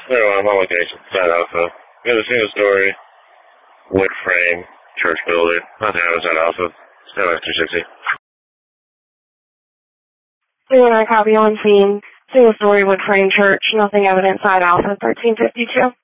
I'm on location. Side Alpha. We have a single story, wood frame, church building. Nothing happens at Alpha. Stand by 260. 319 copy on scene. Single story wood frame church. Nothing evident side Alpha 1352.